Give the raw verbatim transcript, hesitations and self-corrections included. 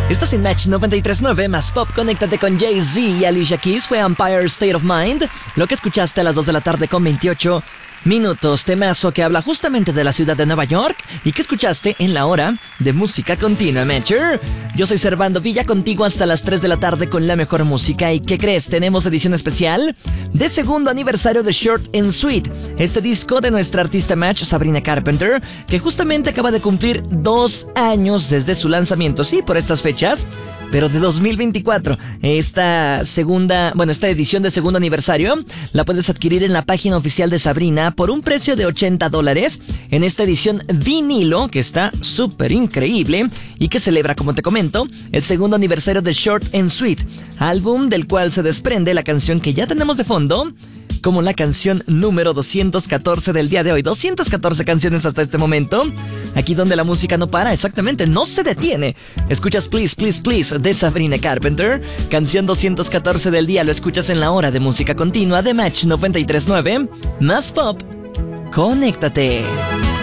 Estás en Match noventa y tres punto nueve más Pop. Conéctate con Jay-Z y Alicia Keys. Fue Empire State of Mind. Lo que escuchaste a las dos de la tarde con veintiocho minutos. Temazo que habla justamente de la ciudad de Nueva York y que escuchaste en la hora de música continua, Matcher. Yo soy Servando Villa, contigo hasta las tres de la tarde con la mejor música. ¿Y qué crees? Tenemos edición especial de segundo aniversario de Short and Sweet, este disco de nuestra artista Match, Sabrina Carpenter, que justamente acaba de cumplir dos años desde su lanzamiento. Sí, por estas fechas, pero de dos mil veinticuatro. Esta segunda, bueno, esta edición de segundo aniversario la puedes adquirir en la página oficial de Sabrina por un precio de ochenta dólares en esta edición vinilo que está súper increíble y que celebra, como te comento, el segundo aniversario de Short and Sweet, álbum del cual se desprende la canción que ya tenemos de fondo como la canción número doscientos catorce del día de hoy. doscientas catorce canciones hasta este momento. Aquí donde la música no para, exactamente, no se detiene. Escuchas Please, Please, Please de Sabrina Carpenter. Canción doscientos catorce del día, lo escuchas en la hora de música continua de Match noventa y tres punto nueve. Más Pop. Conéctate.